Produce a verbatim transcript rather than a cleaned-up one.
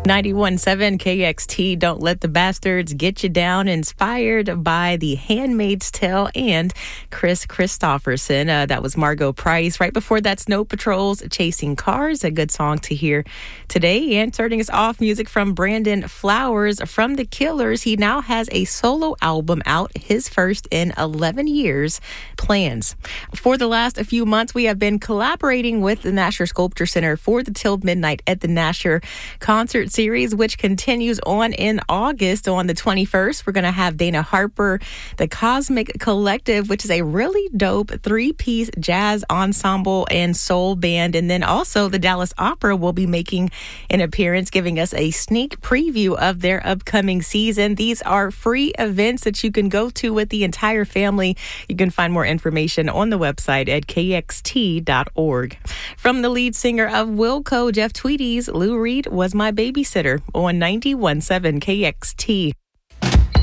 ninety-one point seven K X T, Don't Let the Bastards Get You Down, inspired by The Handmaid's Tale and Chris Christopherson. Uh, that was Margot Price. Right before that, Snow Patrol's Chasing Cars, a good song to hear today. And starting us off, music from Brandon Flowers from The Killers. He now has a solo album out, his first in eleven years, Plans. For the last few months, we have been collaborating with the Nasher Sculpture Center for the Till Midnight at the Nasher concert series, which continues on in August. On the twenty-first, we're going to have Dana Harper, the Cosmic Collective, which is a really dope three-piece jazz ensemble and soul band. And then also the Dallas Opera will be making an appearance, giving us a sneak preview of their upcoming season. These are free events that you can go to with the entire family. You can find more information on the website at K X T dot org. From the lead singer of Wilco, Jeff Tweedy's, Lou Reed Was My Babysitter on ninety-one point seven K X T.